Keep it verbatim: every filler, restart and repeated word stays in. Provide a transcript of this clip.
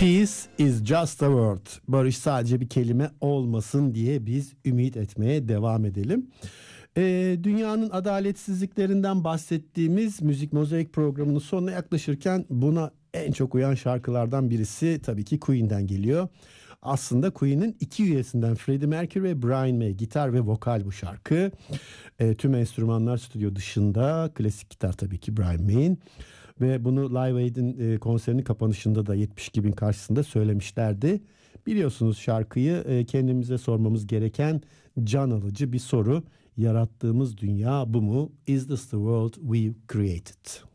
Peace is just a word. Barış sadece bir kelime olmasın diye biz ümit etmeye devam edelim. Ee, dünyanın adaletsizliklerinden bahsettiğimiz Müzik Mozaik programının sonuna yaklaşırken buna en çok uyan şarkılardan birisi tabii ki Queen'den geliyor. Aslında Queen'in iki üyesinden Freddie Mercury ve Brian May, gitar ve vokal bu şarkı. E, tüm enstrümanlar stüdyo dışında, klasik gitar tabii ki Brian May'in. Ve bunu Live Aid'in e, konserinin kapanışında da yetmiş iki bin karşısında söylemişlerdi. Biliyorsunuz şarkıyı, e, kendimize sormamız gereken can alıcı bir soru. Yarattığımız dünya bu mu? Is this the world we created?